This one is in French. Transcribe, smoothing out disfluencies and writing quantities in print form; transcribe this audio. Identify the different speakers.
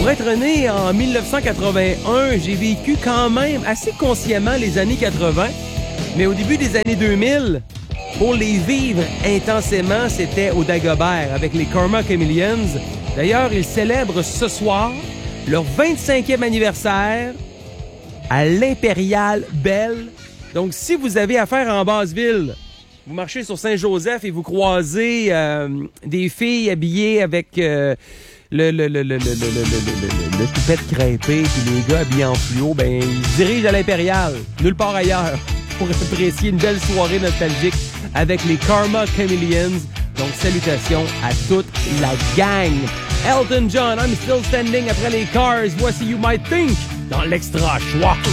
Speaker 1: Pour être né en 1981, j'ai vécu quand même assez consciemment les années 80, mais au début des années 2000, pour les vivre intensément, c'était au Dagobert avec les Karma Chameleons. D'ailleurs, ils célèbrent ce soir leur 25e anniversaire à l'Impérial Belle. Donc, si vous avez affaire en Basse-Ville, vous marchez sur Saint-Joseph et vous croisez des filles habillées avec le toupette crêpé, puis les gars habillés en fluo, ben ils se dirigent à l'Impérial, nulle part ailleurs, pour apprécier une belle soirée nostalgique avec les Karma Chameleons. Donc, salutations à toute la gang. Elton John, I'm Still Standing après les Cars. Voici You Might Think dans l'Extra Choix.